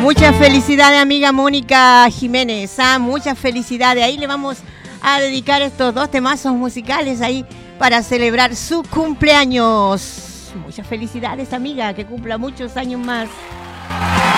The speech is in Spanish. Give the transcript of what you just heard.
Muchas felicidades, amiga Mónica Jiménez. Muchas felicidades. Ahí le vamos a dedicar estos 2 temazos musicales ahí para celebrar su cumpleaños. Muchas felicidades, amiga. Que cumpla muchos años más.